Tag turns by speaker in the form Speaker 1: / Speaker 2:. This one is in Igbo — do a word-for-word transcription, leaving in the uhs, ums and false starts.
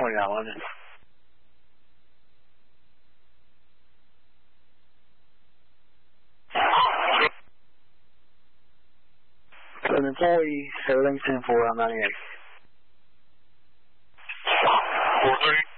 Speaker 1: twenty nine London. An employee, everything's ten four, I'm ninety-eight.
Speaker 2: four three.